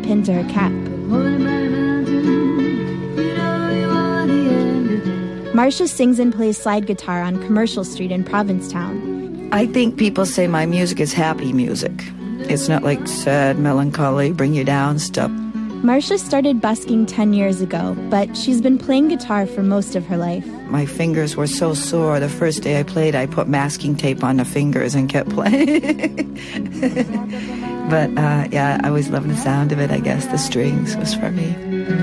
pinned to her cap. Marcia sings and plays slide guitar on Commercial Street in Provincetown. I think people say my music is happy music. It's not like sad, melancholy, bring you down stuff. Marcia started busking 10 years ago, but she's been playing guitar for most of her life. My fingers were so sore. The first day I played, I put masking tape on the fingers and kept playing. But, yeah, I always loved the sound of it, I guess. The strings was for me.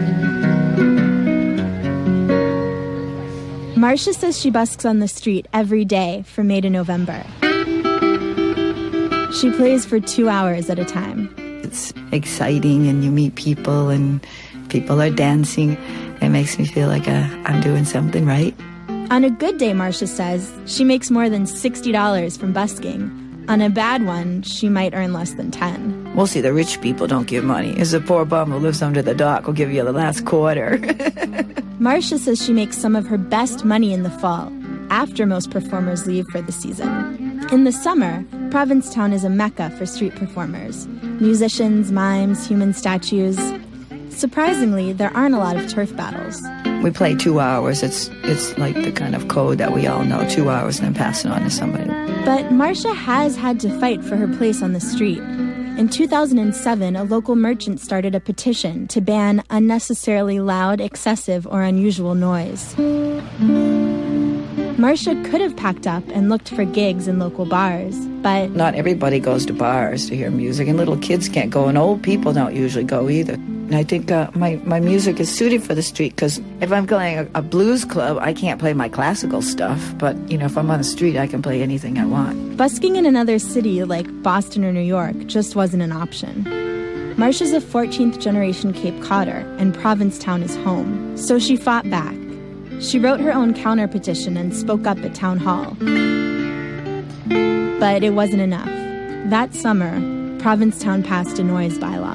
Marcia says she busks on the street every day from May to November. She plays for 2 hours at a time. It's exciting, and you meet people, and people are dancing. It makes me feel like I'm doing something right. On a good day, Marcia says, she makes more than $60 from busking. On a bad one, she might earn less than $10. Mostly the rich people don't give money. It's a poor bum who lives under the dock who'll give you the last quarter. Marcia says she makes some of her best money in the fall, after most performers leave for the season. In the summer, Provincetown is a mecca for street performers. Musicians, mimes, human statues. Surprisingly, there aren't a lot of turf battles. We play 2 hours. It's like the kind of code that we all know, 2 hours and then pass it on to somebody. But Marcia has had to fight for her place on the street. In 2007, a local merchant started a petition to ban unnecessarily loud, excessive, or unusual noise. Marcia could have packed up and looked for gigs in local bars, but... Not everybody goes to bars to hear music, and little kids can't go, and old people don't usually go either. And I think my music is suited for the street, because if I'm playing a blues club, I can't play my classical stuff, but, if I'm on the street, I can play anything I want. Busking in another city like Boston or New York just wasn't an option. Marcia's a 14th generation Cape Codder, and Provincetown is home, so she fought back. She wrote her own counter petition and spoke up at town hall. But it wasn't enough. That summer, Provincetown passed a noise bylaw.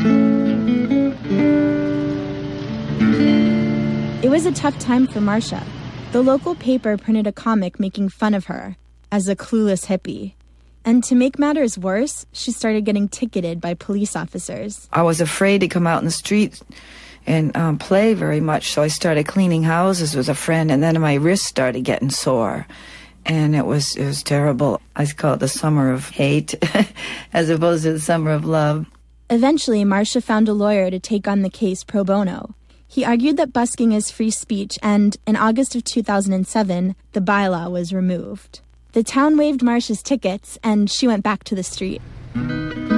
It was a tough time for Marcia. The local paper printed a comic making fun of her as a clueless hippie. And to make matters worse, she started getting ticketed by police officers. I was afraid to come out in the street and play very much, so I started cleaning houses with a friend, and then my wrist started getting sore, and it was terrible. I call it the summer of hate as opposed to the summer of love. Eventually, Marcia found a lawyer to take on the case pro bono. He argued that busking is free speech, and in August of 2007, the bylaw was removed. The town waived Marcia's tickets, and she went back to the street.